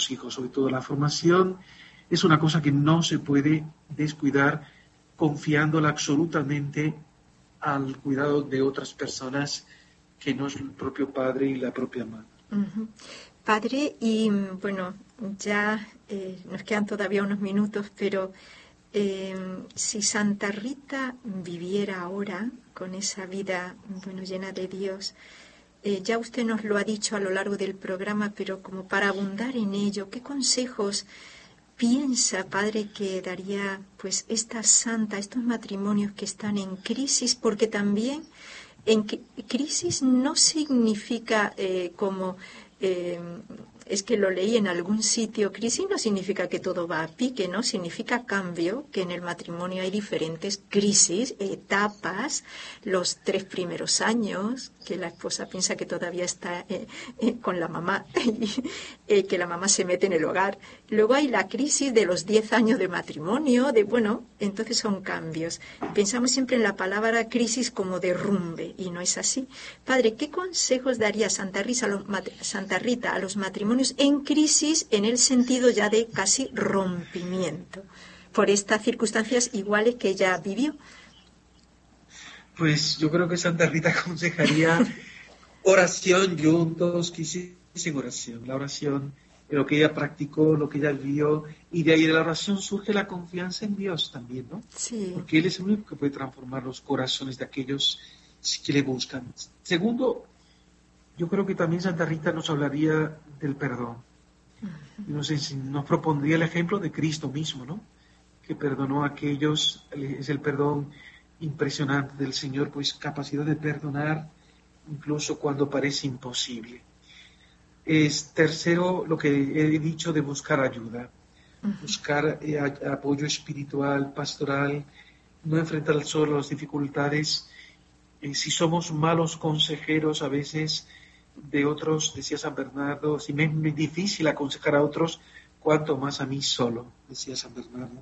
sus hijos. Sobre todo la formación es una cosa que no se puede descuidar confiándola absolutamente al cuidado de otras personas que no es el propio padre y la propia madre. Uh-huh. Padre, y bueno, ya nos quedan todavía unos minutos, pero si Santa Rita viviera ahora con esa vida, bueno, llena de Dios, ya usted nos lo ha dicho a lo largo del programa, pero como para abundar en ello, ¿qué consejos piensa, padre, que daría pues esta santa, estos matrimonios que están en crisis? Porque también en crisis no significa como es que lo leí en algún sitio, crisis no significa que todo va a pique, ¿no? Significa cambio, que en el matrimonio hay diferentes crisis, etapas, los 3 primeros años, que la esposa piensa que todavía está con la mamá, y que la mamá se mete en el hogar. Luego hay la crisis de los 10 años de matrimonio, bueno, entonces son cambios. Pensamos siempre en la palabra crisis como derrumbe, y no es así. Padre, ¿qué consejos daría Santa Rita a los matrimonios en crisis, en el sentido ya de casi rompimiento, por estas circunstancias iguales que ella vivió? Pues yo creo que Santa Rita aconsejaría oración juntos, crisis en oración. La oración, lo que ella practicó, lo que ella vivió, y de ahí de la oración surge la confianza en Dios también, ¿no? Sí. Porque Él es el único que puede transformar los corazones de aquellos que le buscan. Segundo, yo creo que también Santa Rita nos hablaría del perdón. Nos propondría el ejemplo de Cristo mismo, ¿no? Que perdonó a aquellos, es el perdón impresionante del Señor, pues capacidad de perdonar incluso cuando parece imposible. Tercero, lo que he dicho de buscar ayuda, buscar apoyo espiritual, pastoral, no enfrentar solo las dificultades. Si somos malos consejeros a veces de otros, decía San Bernardo, si me es difícil aconsejar a otros, cuanto más a mí solo, decía San Bernardo.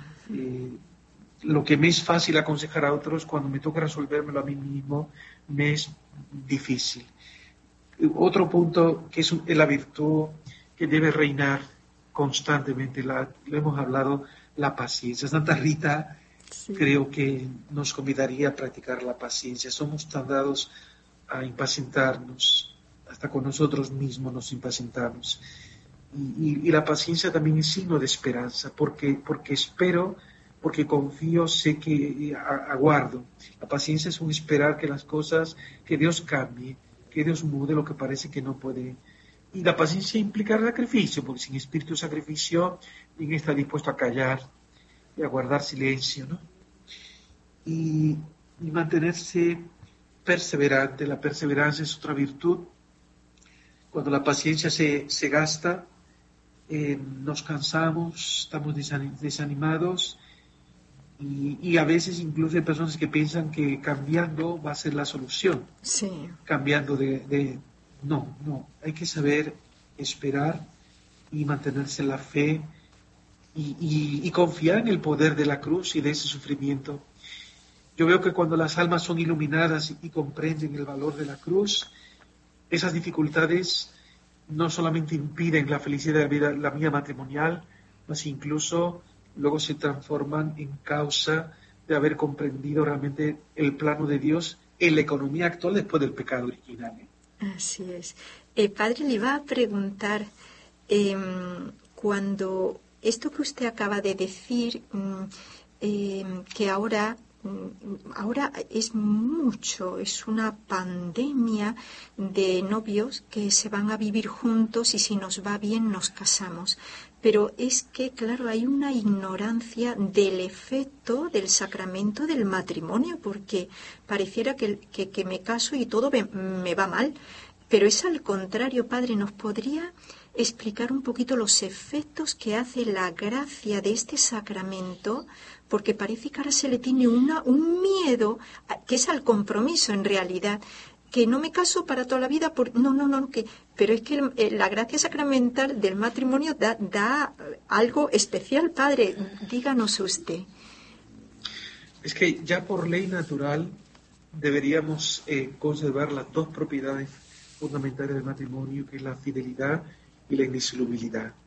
Lo que me es fácil aconsejar a otros, cuando me toca resolvérmelo a mí mismo, me es difícil. Otro punto que es la virtud que debe reinar constantemente, lo hemos hablado, la paciencia. Santa Rita creo que nos convidaría a practicar la paciencia. Somos tan dados a impacientarnos, hasta con nosotros mismos nos impacientamos. Y la paciencia también es signo de esperanza, porque espero, porque confío, sé que aguardo. La paciencia es un esperar que las cosas, que Dios cambie, que Dios mude lo que parece que no puede. Y la paciencia implica sacrificio, porque sin espíritu de sacrificio, alguien está dispuesto a callar y a guardar silencio, ¿no? Y mantenerse perseverante. La perseverancia es otra virtud. Cuando la paciencia se gasta, nos cansamos, estamos desanimados, y a veces incluso hay personas que piensan que cambiando va a ser la solución. Sí. Cambiando no, hay que saber esperar y mantenerse en la fe y confiar en el poder de la cruz y de ese sufrimiento. Yo veo que cuando las almas son iluminadas y comprenden el valor de la cruz, esas dificultades no solamente impiden la felicidad de la vida, la vida matrimonial, mas incluso luego se transforman en causa de haber comprendido realmente el plano de Dios en la economía actual después del pecado original. Así es. Padre, le iba a preguntar, cuando esto que usted acaba de decir, que ahora es mucho, es una pandemia de novios que se van a vivir juntos y si nos va bien nos casamos. Pero es que, claro, hay una ignorancia del efecto del sacramento del matrimonio, porque pareciera que me caso y todo me va mal. Pero es al contrario, Padre, ¿nos podría explicar un poquito los efectos que hace la gracia de este sacramento? Porque parece que ahora se le tiene un miedo, que es al compromiso en realidad, que no me caso para toda la vida, pero es que la gracia sacramental del matrimonio da algo especial, Padre. Díganos usted. Es que ya por ley natural deberíamos conservar las dos propiedades fundamentales del matrimonio, que es la fidelidad y la indisolubilidad.